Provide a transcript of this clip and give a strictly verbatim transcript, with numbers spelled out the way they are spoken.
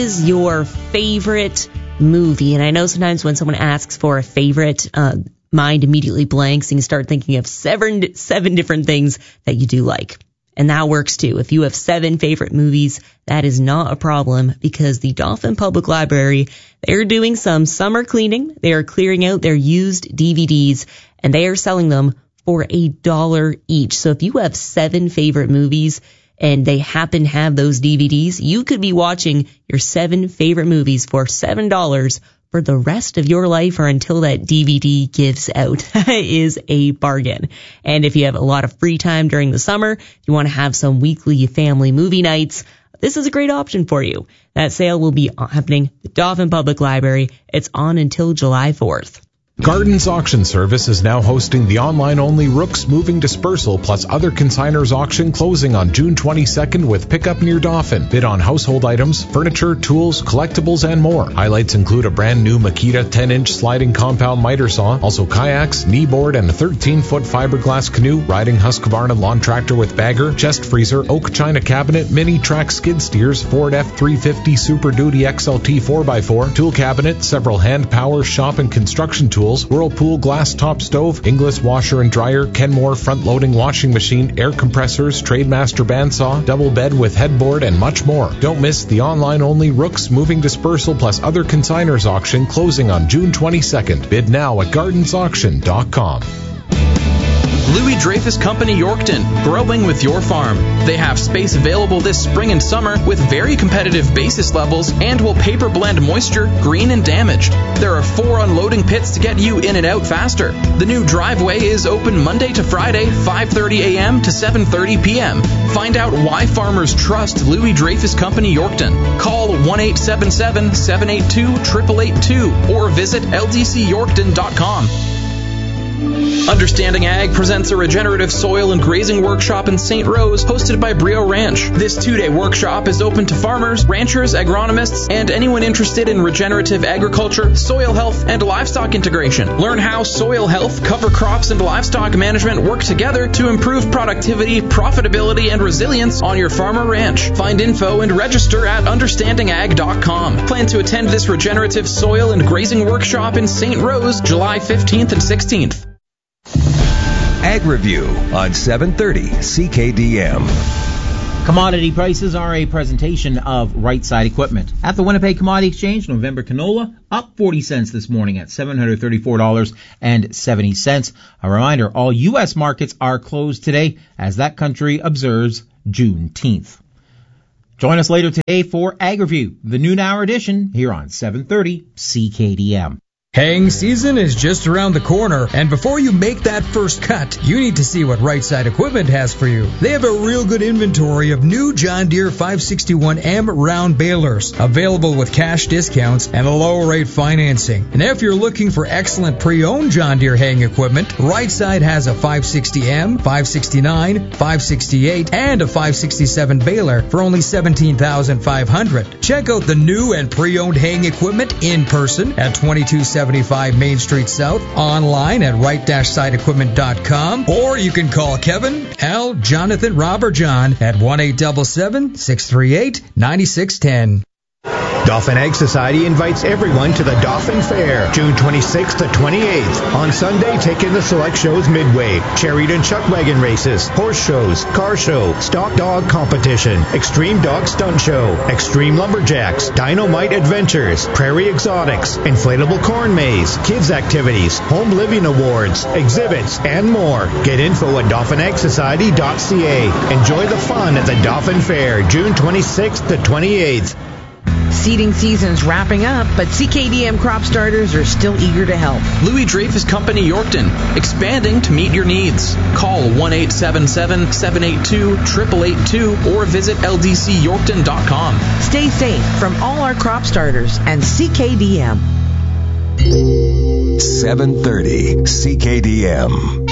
is your favorite movie? And I know sometimes when someone asks for a favorite, uh, mind immediately blanks and you start thinking of seven, seven different things that you do like. And that works too. If you have seven favorite movies, that is not a problem because the Dauphin Public Library, they're doing some summer cleaning. They are clearing out their used D V Ds and they are selling them for a dollar each. So if you have seven favorite movies and they happen to have those D V Ds, you could be watching your seven favorite movies for seven dollars for the rest of your life or until that D V D gives out. That is a bargain. And if you have a lot of free time during the summer, you want to have some weekly family movie nights, this is a great option for you. That sale will be happening at the Dauphin Public Library. It's on until July fourth. Gardens Auction Service is now hosting the online-only Rooks Moving Dispersal plus other consigners auction closing on June twenty-second with pickup near Dauphin. Bid on household items, furniture, tools, collectibles, and more. Highlights include a brand new Makita ten-inch sliding compound miter saw, also kayaks, kneeboard, and a thirteen-foot fiberglass canoe, riding Husqvarna lawn tractor with bagger, chest freezer, oak china cabinet, mini track skid steers, Ford F three fifty Super Duty X L T four by four, tool cabinet, several hand power, shop, and construction tools, Whirlpool glass top stove, Inglis washer and dryer, Kenmore front-loading washing machine, air compressors, Trademaster bandsaw, double bed with headboard, and much more. Don't miss the online-only Rooks Moving Dispersal plus other consigners auction closing on June twenty-second. Bid now at gardens auction dot com. Louis Dreyfus Company Yorkton, growing with your farm. They have space available this spring and summer with very competitive basis levels and will paper blend moisture, green, and damaged. There are four unloading pits to get you in and out faster. The new driveway is open Monday to Friday, five thirty a.m. to seven thirty p.m. Find out why farmers trust Louis Dreyfus Company Yorkton. Call one eight seven seven, seven eight two, eight eight eight two or visit L D C yorkton dot com. Understanding Ag presents a regenerative soil and grazing workshop in Saint Rose hosted by Brio Ranch. This two-day workshop is open to farmers, ranchers, agronomists, and anyone interested in regenerative agriculture, soil health, and livestock integration. Learn how soil health, cover crops, and livestock management work together to improve productivity, profitability, and resilience on your farm or ranch. Find info and register at understanding ag dot com. Plan to attend this regenerative soil and grazing workshop in Saint Rose, July fifteenth and sixteenth. Ag Review on seven thirty C K D M. Commodity prices are a presentation of Right Side Equipment. At the Winnipeg Commodity Exchange, November canola up forty cents this morning at seven hundred thirty-four dollars and seventy cents. A reminder, all U S markets are closed today as that country observes Juneteenth. Join us later today for Ag Review, the noon hour edition here on seven thirty C K D M. Haying season is just around the corner, and before you make that first cut, you need to see what Right Side Equipment has for you. They have a real good inventory of new John Deere five sixty-one M round balers, available with cash discounts and a low rate financing. And if you're looking for excellent pre-owned John Deere haying equipment, Right Side has a five sixty M, five sixty-nine, five sixty-eight, and a five sixty-seven baler for only seventeen thousand five hundred dollars. Check out the new and pre-owned haying equipment in person at twenty-two seventy-five Main Street South, online at right side equipment dot com, or you can call Kevin, Al, Jonathan, Rob, or John at one eight seven seven, six three eight, nine six one zero. Dauphin Ag Society invites everyone to the Dauphin Fair, June twenty-sixth to twenty-eighth. On Sunday, take in the select shows midway, chariot and chuck wagon races, horse shows, car show, stock dog competition, extreme dog stunt show, extreme lumberjacks, dynamite adventures, prairie exotics, inflatable corn maze, kids activities, home living awards, exhibits, and more. Get info at dauphin ag society dot c a. Enjoy the fun at the Dauphin Fair, June twenty-sixth to twenty-eighth. Seeding season's wrapping up, but C K D M crop starters are still eager to help. Louis Dreyfus Company Yorkton, expanding to meet your needs. Call one eight seven seven, seven eight two, eight eight eight two or visit L D C yorkton dot com. Stay safe from all our crop starters and C K D M. seven thirty C K D M.